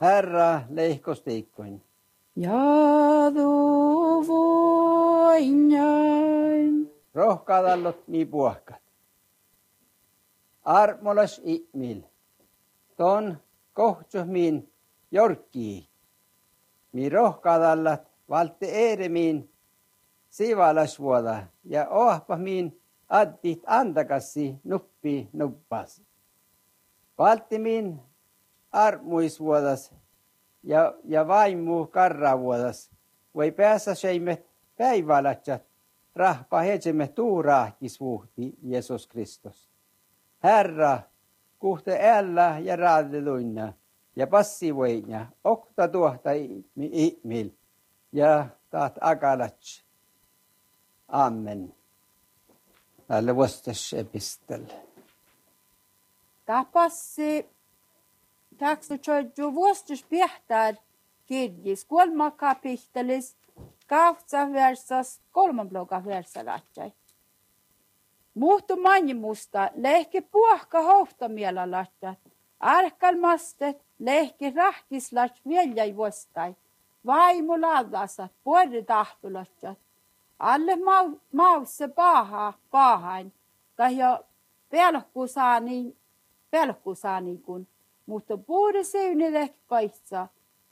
Herra leihkostiikkoin. Ja voinjain. Rohkaadallot mi puhkat. Armolas ihmil. Ton kohtsuhmin jorkkii. Mi rohkaadallat valti eeremiin sivalasvuoda ja ohpahmiin addit antakassi nuppi nuppas. Valtimiin armuisvuodas ja vaimu karravuodas voi päässä seimme päivälätsät rahpa hetsemme tuuraahkisvuhti Jeesus Kristus. Herra, kuhte äällä ja raadiluinna ja passivoina okta tuohta ihmil ja taat akalats. Amen. Tälle vuostas epistelle. Tapassi taksuchoju vuostas pihtad kirjis 3 kapittelis 8 versas 3 bloga versalatsai. Muhtu manjimusta lehki puhka hohtamiela lattat. Arkalmastet lehki rahkislat viljai vuostai. Vaimu ladasat puoli tahtulattat. Alle mausse pahain. Kahjo pelkkusaani kun. Mutta puoli syyni lehki kaitsa.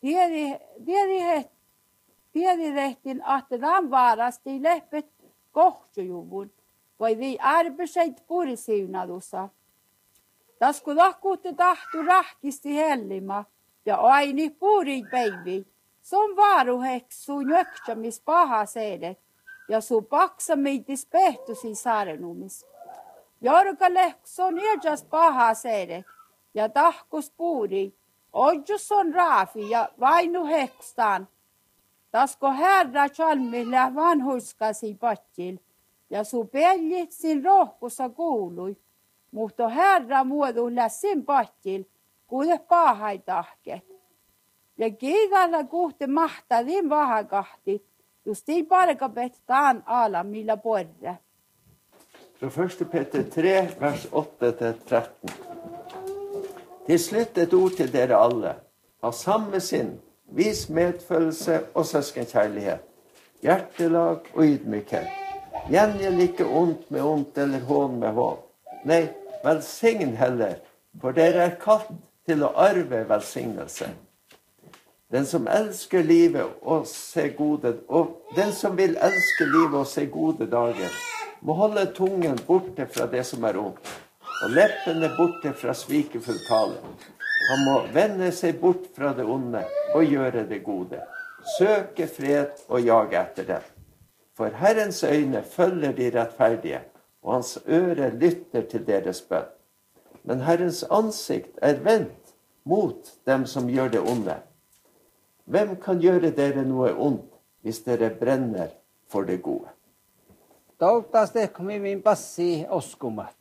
Tiedi lehtin ahtenaan vaarasti lehpet kohtsujuvun. Vai vi arbeiset puoli syynadussa. Tasku lahkuutte tahtu rahkisti hellima. Ja aini puoli päivi. Som varuheksu nöksämis paha seedet. Ja su paksamitis pehtusi saarenumis. Jorka lehkson irjas paha seedet. Ja tahkus puuri. Ojus on raafi ja vainu hekstaan. Tasko herra chalmilla vanhuskasi patjil. Ja su peljit sin rohkussa kuului. Mutta herra muodulla sin patjil. Kuule pahai tahket. Ja kiidalla kuhte mahtadin vahakahti. Justiin palkapet taan ala millä porre. Fra 1. Peter 3, vers 8-13. Til slutt et ord til dere alle. Ha samme sinn, vis medfølelse og søskenkjærlighet, hjertelag og ydmykhet. Gjengjeld ikke ondt med ondt eller hån med hån. Nei, velsign heller, for dere er kalt til å arve velsignelse. Den som elsker livet og den som vil elske livet og se gode dager, må holde tungen borte fra det som er ondt, og leppene borte fra svikefull tale. Han må vende seg bort fra det onde og gjøre det gode. Søke fred og jage etter det. For Herrens øyne følger de rettferdige, og hans øre lytter til deres bønn. Men Herrens ansikt er vendt mot dem som gjør det onde. Hvem kan gjøre dere noe ondt hvis dere brenner for det gode? Toivottavasti min passi oskumat.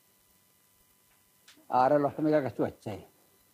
Aarelohta mikä tuotsei.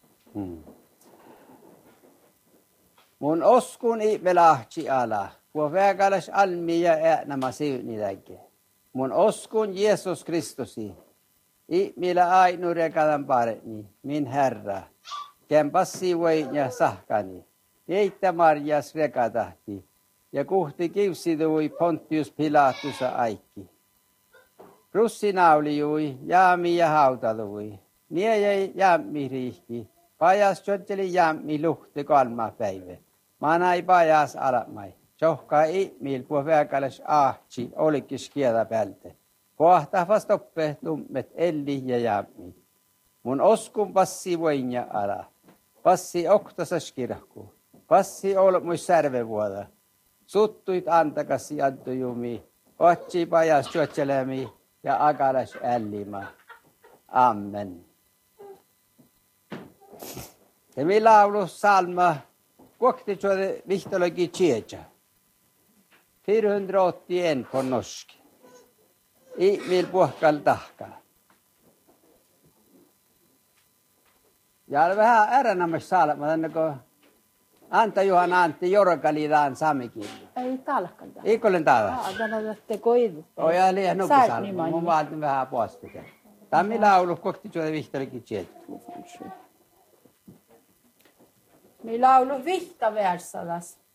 Mun oskun ivelahti ala. Kun väkäläs almi ja äänämä siuniläke. Mun oskun Jeesus Kristusi. Millä ainurekadan pareni, min Herra. Kän passi voi ja sahkani. Jeittä marjas rekatahti. Ja kuhti kivsidui Pontius Pilatusa aikki. Russinauli jaami ja hautalui. Niejä jammi riihki. Pajas tjotteli jammi luhti 3 päivä. Manai pajas alamai. Johkaa ihmil puh väkäläs ahtsi olikis kielä pälte. Pohtahvas toppe tummet elli ja jammi. Mun oskun passi voinja ala. Passi oktasas kirahku. Passi olmuis särvevuoda. Suttuit antakassi antujumi. Otsi pajas tjotselemi ja akalas ällima. Amen. Ja mi laulu salma kuokti tjode vihtologi tjeja. 481 på norsk. Ihmil puhkal tahka. Ja on vähän äränämässä salma, tänne kun Anta Juhan Antti Jorokaliidaan samikin. Ei talkan. Eikö olen täällä? Tänä te koidu. Oja liian nukkusalma. Mun vaatin vähän postikin. Tämä laulu kuokti tjode vihtologi tjeja. Me laulu vihta versalas.